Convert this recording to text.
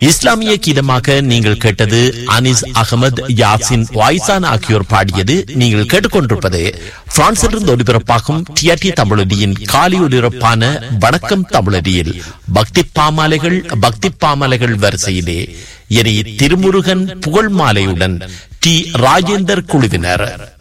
இஸ்லாமிய கீதமாக நீங்கள் கேட்டது அனிஸ் அகமது, யாசின், வாய்சான் ஆகியோர் பாடியது. நீங்கள் கேட்டுக்கொண்டிருப்பது பிரான்சிலிருந்து ஒலிபரப்பாகும் டிஆர்டி தமிழொலியின் காலை ஒலிபரப்பான வணக்கம் தமிழொலியில் பக்தி பாமாலைகள் வரிசையிலே இனி திருமுருகன் புகழ் மாலையுடன் டி ராஜேந்தர் குழுவினர்.